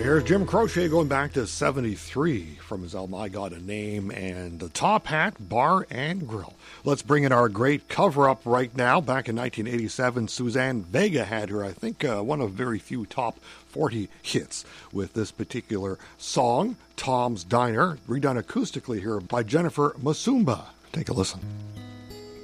Here's Jim Croce going back to 73 from his album I Got a Name and the Top Hat Bar and Grill. Let's bring in our great cover-up right now. Back in 1987, Suzanne Vega had her, I think, one of very few top 40 hits with this particular song, Tom's Diner, redone acoustically here by Jennifer Musumba. Take a listen.